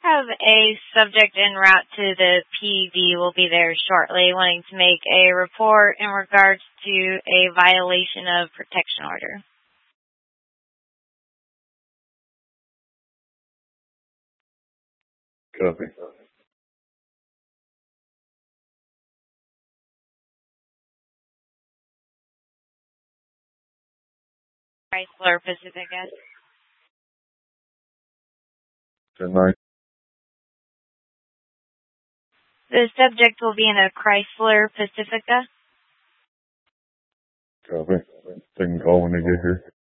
have a subject en route to the PD will be there shortly, wanting to make a report in regards to a violation of protection order. Copy. Chrysler Pacifica. 10-9. The subject will be in a Chrysler Pacifica. Copy. They can call when they get here.